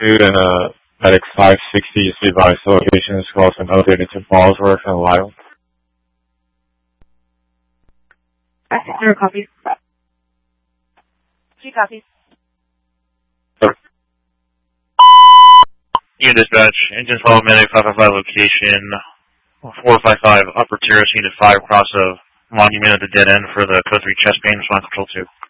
2 and Medic 560 is advised the location is close and updated to Ballsworth and Lyle. Zero copies. 2 copies. Unit dispatch, engine 12, Medic 555 location, 455 upper terrace, unit 5 across of Monument at the dead end for the code 3 chest pain, response control 2.